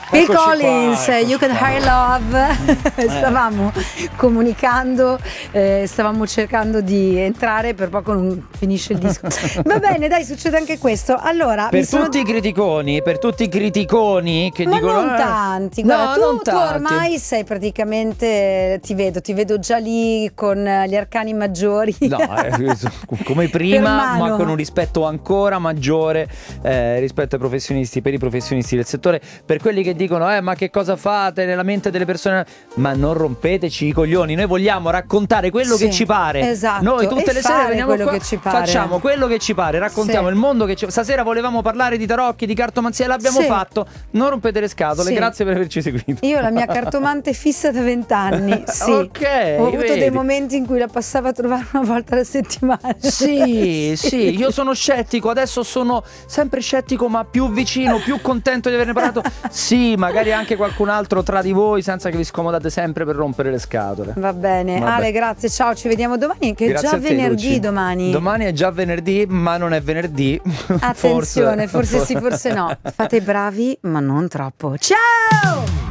Phil Eccoci Collins, qua, eccoci You Can qua. Hire Love. Stavamo comunicando, stavamo cercando di entrare, per poco non finisce il disco. Va bene, dai, succede anche questo. Allora, Per tutti i criticoni che ma dicono non tanti, guarda, no, non tu tanti. ormai sei praticamente, ti vedo già lì con gli arcani maggiori. No, come prima, Per mano. ma con un rispetto ancora maggiore rispetto ai professionisti, per i professionisti del settore, per quelli che dicono ma che cosa fate nella mente delle persone, ma non rompeteci i coglioni, noi vogliamo raccontare quello Sì, che ci pare, esatto, noi tutte e le sere fare veniamo quello qua, che ci pare. facciamo quello che ci pare, raccontiamo Sì. il mondo che ci... Stasera volevamo parlare di tarocchi, di cartomanzia, l'abbiamo Sì. fatto, non rompete le scatole, Sì. grazie per averci seguito. Io la mia cartomante fissa da 20 anni, sì. Ok, Ho avuto vedi. dei momenti in cui la passavo a trovare una volta alla settimana. Sì, io sono scettico, adesso sono sempre scettico, ma più vicino, più contento di averne parlato. Sì, magari anche qualcun altro tra di voi, senza che vi scomodate sempre per rompere le scatole. Va bene, Vabbè. Ale, grazie, ciao, ci vediamo domani, che Grazie è già a te, venerdì Luci. domani. Domani è già venerdì, ma non è venerdì. Attenzione, forse sì, forse no. Fate i bravi, ma non troppo. Ciao!